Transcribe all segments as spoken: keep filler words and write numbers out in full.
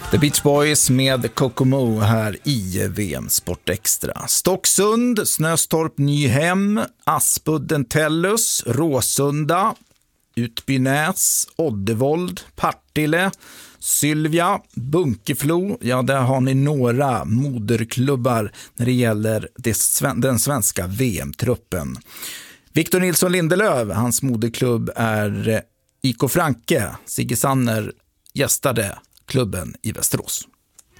The Beach Boys med Kokomo här i V M Sport Extra. Stocksund, Snöstorp, Nyhem, Aspudden, Tellus, Råsunda, Utbynäs, Oddevold, Partille, Sylvia, Bunkeflo. Ja, där har ni några moderklubbar när det gäller den svenska V M-truppen. Victor Nilsson Lindelöf, hans moderklubb är I K Franke. Sigge Sanner gästade klubben i Västerås.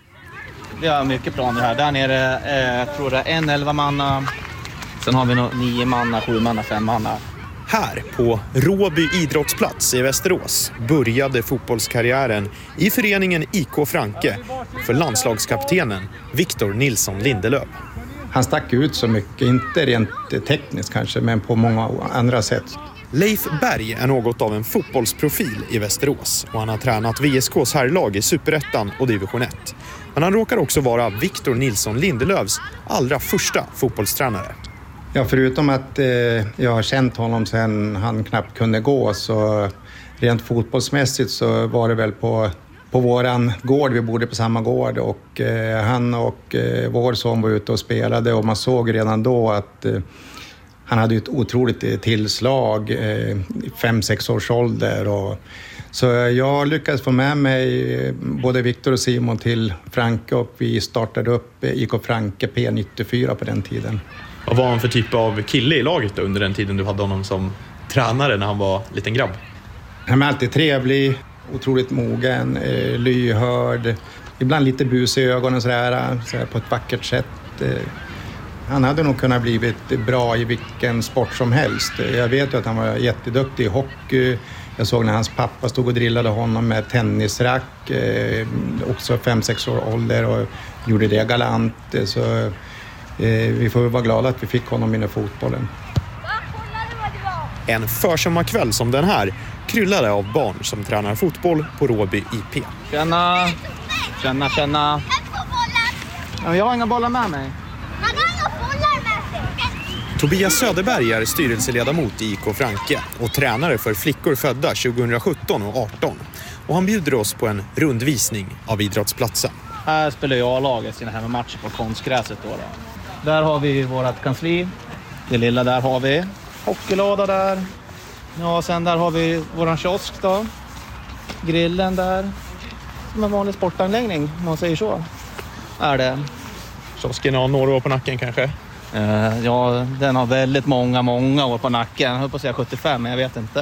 Vi har mycket planer här. Där nere eh, tror jag en elva manna. Sen har vi nog nio manna, sju manna, fem manna. Här på Råby idrottsplats i Västerås började fotbollskarriären i föreningen I K Franke för landslagskaptenen Victor Nilsson Lindelöf. Han stack ut så mycket, inte rent tekniskt kanske, men på många andra sätt. Leif Berg är något av en fotbollsprofil i Västerås och han har tränat V S K:s herrlag i Superettan och Division ett. Men han råkar också vara Victor Nilsson Lindelöfs allra första fotbollstränare. Ja, förutom att eh, jag har känt honom sedan han knappt kunde gå, så rent fotbollsmässigt så var det väl på, på våran gård, vi bodde på samma gård, och eh, han och eh, vår son var ute och spelade och man såg redan då att eh, han hade ett otroligt tillslag, eh, fem, sex års ålder. Och, så jag lyckades få med mig både Victor och Simon till Franke och vi startade upp I K Franke P nittiofyra på den tiden. Vad var han för typ av kille i laget då, under den tiden du hade honom som tränare när han var liten grabb? Han var alltid trevlig, otroligt mogen, eh, lyhörd, ibland lite bus i ögonen sådär, sådär på ett vackert sätt. Eh, Han hade nog kunnat blivit bra i vilken sport som helst. Jag vet ju att han var jätteduktig i hockey. Jag såg när hans pappa stod och drillade honom med tennisrack. Eh, också fem sex år ålder och gjorde det galant. Så eh, vi får vara glada att vi fick honom in i fotbollen. En försommarkväll som den här kryllade av barn som tränar fotboll på Råby I P. Tjena, tjena, tjena. Ja, jag har inga bollar med mig. Tobias Söderberg är styrelseledamot i I K Franke och tränare för flickor födda tjugosjutton och arton. Och han bjuder oss på en rundvisning av idrottsplatsen. Här spelar jag laget sina hemmamatcher på konstgräset då, då. Där har vi vårt kansli. Det lilla där har vi. Hockeylåda där. Ja, sen där har vi våran kiosk då. Grillen där. Som en vanlig sportanläggning, om man säger så. Är det. Kiosken har några år på nacken kanske? Uh, ja, den har väldigt många, många år på nacken. Jag höll på att säga sjuttiofem, men jag vet inte.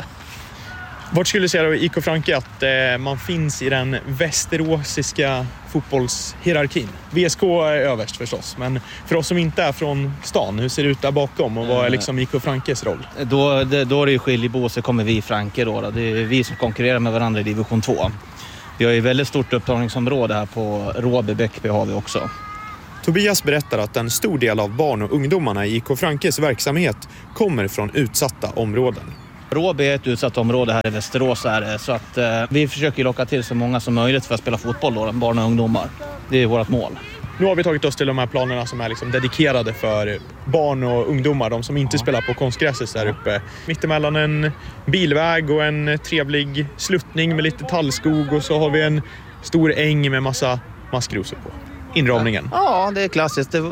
Vart skulle du säga då i I K Franke att eh, man finns i den västeråsiska fotbollshierarkin? V S K är överst förstås, men för oss som inte är från stan, hur ser det ut där bakom och vad är liksom I K Frankes roll? Då, det, då är det ju skiljebå, så kommer vi i Franke då, då. Det är vi som konkurrerar med varandra i division två. Vi har ju väldigt stort upptagningsområde här på Råby Bäckby har vi också. Tobias berättar att en stor del av barn och ungdomarna i I K Frankes verksamhet kommer från utsatta områden. Råby är ett utsatt område här i Västerås är, så att eh, vi försöker locka till så många som möjligt för att spela fotboll då, barn och ungdomar. Det är vårt mål. Nu har vi tagit oss till de här planerna som är liksom dedikerade för barn och ungdomar, de som inte ja. spelar på konstgräset där uppe. Mittemellan en bilväg och en trevlig sluttning med lite tallskog och så har vi en stor äng med massa maskrosor på. Inramningen. Ja, det är klassiskt. Det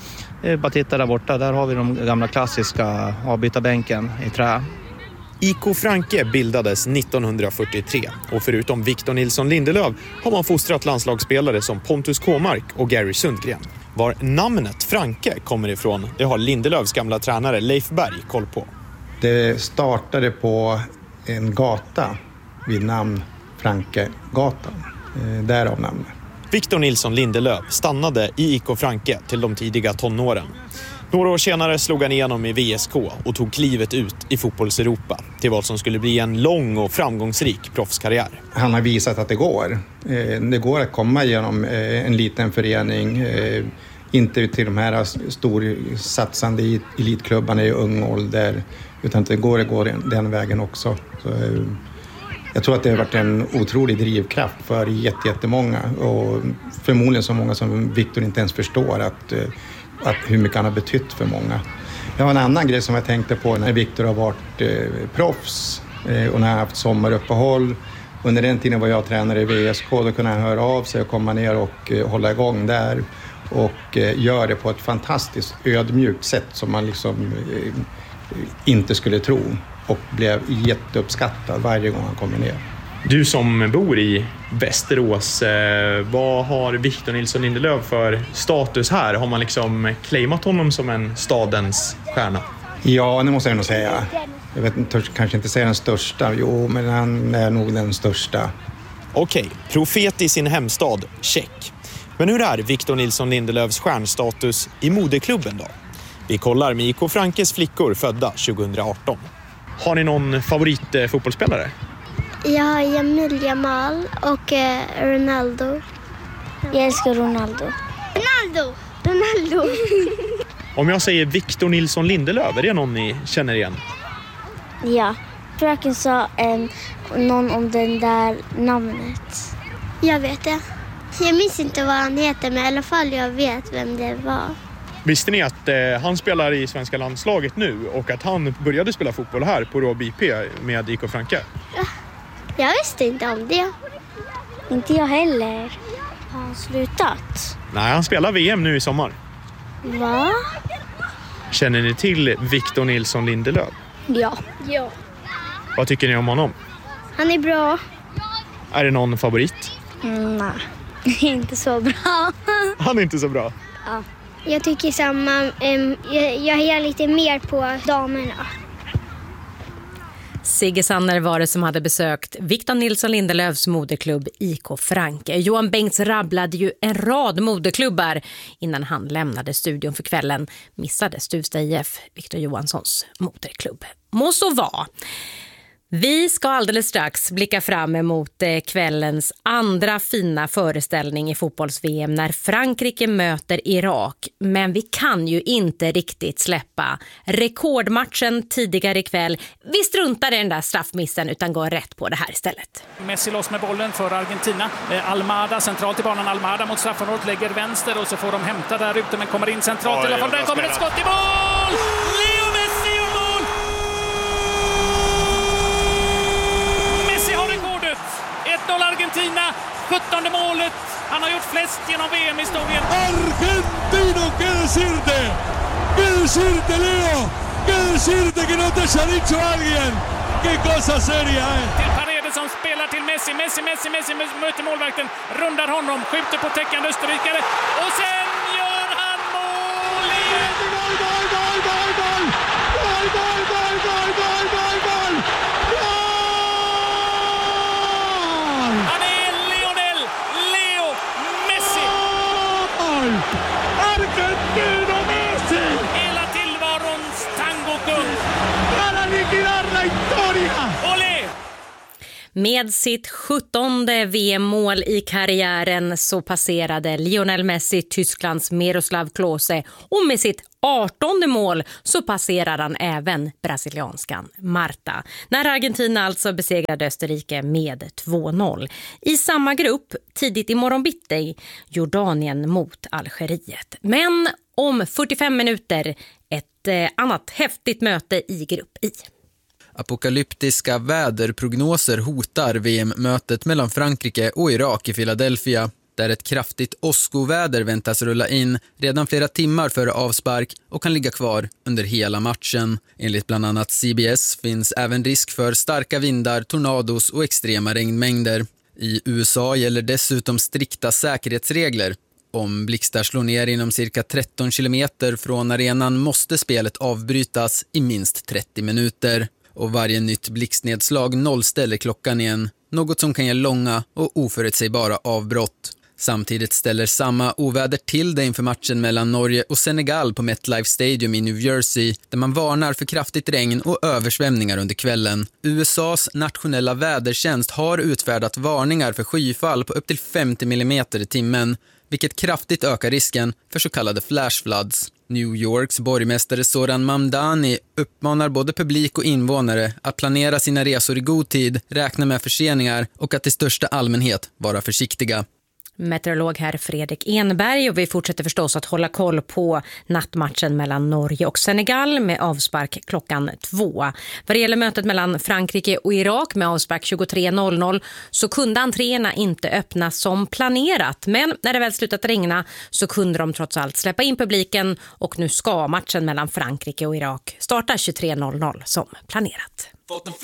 är bara titta där borta. Där har vi de gamla klassiska avbytarbänken i trä. I K Franke bildades nittonhundrafyrtiotre och förutom Victor Nilsson Lindelöf har man fostrat landslagsspelare som Pontus Kåmark och Gary Sundgren. Var namnet Franke kommer ifrån, det har Lindelöfs gamla tränare Leif Berg koll på. Det startade på en gata vid namn Frankegatan. Därav namnet. Victor Nilsson Lindelöf stannade i I K Franke till de tidiga tonåren. Några år senare slog han igenom i V S K och tog klivet ut i fotbolls-Europa till vad som skulle bli en lång och framgångsrik proffskarriär. Han har visat att det går. Det går att komma genom en liten förening, inte till de här storsatsande elitklubbarna i ung ålder, utan det går, det går den vägen också. Så jag tror att det har varit en otrolig drivkraft för jättemånga och förmodligen så många som Victor inte ens förstår att, att hur mycket han har betytt för många. Det var en annan grej som jag tänkte på när Victor har varit eh, proffs eh, och när han har haft sommaruppehåll. under den tiden var jag tränare i V S K, då kunde han höra av sig och komma ner och uh, hålla igång där. Och uh, gör det på ett fantastiskt ödmjukt sätt som man liksom uh, inte skulle tro. Och blev jätteuppskattad varje gång han kommer ner. Du som bor i Västerås, eh, vad har Victor Nilsson Lindelöf för status här? Har man liksom claimat honom som en stadens stjärna? Ja, det måste jag nog säga. Jag vet inte, kanske inte säga den största. Jo, men han är nog den största. Okej, profet i sin hemstad, check. Men hur är Victor Nilsson Lindelöfs stjärnstatus i moderklubben då? Vi kollar med I K Frankes flickor födda tjugoarton. Har ni någon favoritfotbollsspelare? Jag har Jamil Jamal och eh, Ronaldo. Jag älskar Ronaldo. Ronaldo! Ronaldo! Om jag säger Victor Nilsson Lindelöf, är det någon ni känner igen? Ja, fröken sa eh, någon om den där namnet. Jag vet det. Jag minns inte vad han heter, men i alla fall jag vet vem det var. Visste ni att eh, han spelar i svenska landslaget nu och att han började spela fotboll här på Råby I P med I K Franke? Ja, jag visste inte om det. Inte jag heller. Har han slutat? Nej, han spelar V M nu i sommar. Va? Känner ni till Victor Nilsson Lindelöf? Ja. Ja. Vad tycker ni om honom? Han är bra. Är det någon favorit? Mm, nej, inte så bra. Han är inte så bra. Ja. Jag tycker samma. Um, jag, jag är lite mer på damerna. Sigge Sanner var det som hade besökt Victor Nilsson Lindelöfs moderklubb I K Franke. Johan Bengts rabblade ju en rad moderklubbar innan han lämnade studion för kvällen. Missade Stuvsta I F, Victor Johanssons moderklubb. Må så vara. Vi ska alldeles strax blicka fram emot kvällens andra fina föreställning i fotbolls-V M när Frankrike möter Irak. Men vi kan ju inte riktigt släppa rekordmatchen tidigare ikväll. Vi struntar i den där straffmissen utan går rätt på det här istället. Messi loss med bollen för Argentina. Almada centralt i banan. Almada mot straffområdet lägger vänster och så får de hämta där ute men kommer in centralt. Oj, i alla fall. Där kommer ett skott i mål! Leo Messi och mål! ett noll Argentina, sjuttonde målet. Han har gjort flest genom V M-historien. Argentino, ¿qué decirte? ¿Qué decirte, Leo? ¿Qué decirte que no te haya dicho alguien? Qué cosa seria, eh? Till Paredes som spelar till Messi. Messi, Messi, Messi möter målvakten. Rundar honom, skjuter på täckande österrikare. Och sen gör han mål igen! Gol, gol, gol, gol, gol! Gol, gol, gol, gol, gol, gol, gol! Han är Lionel Leo Messi! Gol! Argentino Messi! Hela tillvarons tangokung! Para liquidar la historia! Olé! Med sitt sjuttonde V M-mål i karriären så passerade Lionel Messi Tysklands Miroslav Klose och med sitt artonde mål så passerade han även brasilianskan Marta. När Argentina alltså besegrade Österrike med två noll. I samma grupp tidigt i morgon bitti Jordanien mot Algeriet. Men om fyrtiofem minuter ett eh, annat häftigt möte i grupp I. Apokalyptiska väderprognoser hotar V M-mötet mellan Frankrike och Irak i Philadelphia, där ett kraftigt åskoväder väntas rulla in redan flera timmar före avspark och kan ligga kvar under hela matchen. Enligt bland annat C B S finns även risk för starka vindar, tornados och extrema regnmängder. I U S A gäller dessutom strikta säkerhetsregler. Om blixtar slår ner inom cirka tretton kilometer från arenan måste spelet avbrytas i minst trettio minuter. Och varje nytt blixtnedslag nollställer klockan igen, något som kan ge långa och oförutsägbara avbrott. Samtidigt ställer samma oväder till det inför matchen mellan Norge och Senegal på MetLife Stadium i New Jersey, där man varnar för kraftigt regn och översvämningar under kvällen. U S A:s nationella vädertjänst har utfärdat varningar för skyfall på upp till femtio millimeter i timmen, vilket kraftigt ökar risken för så kallade flash floods. New Yorks borgmästare Zoran Mamdani uppmanar både publik och invånare att planera sina resor i god tid, räkna med förseningar och att i största allmänhet vara försiktiga. Meteorolog här Fredrik Enberg, och vi fortsätter förstås att hålla koll på nattmatchen mellan Norge och Senegal med avspark klockan två. Vad det gäller mötet mellan Frankrike och Irak med avspark tjugotre noll noll så kunde entréerna inte öppnas som planerat, men när det väl slutat regna så kunde de trots allt släppa in publiken, och nu ska matchen mellan Frankrike och Irak starta tjugotre noll noll som planerat.